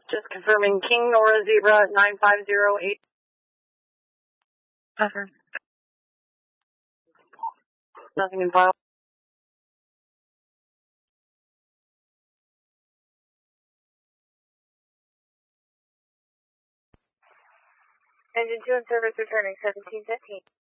Just confirming King Nora Zebra 9508. Nothing in file. Engine 2 and service returning 1715.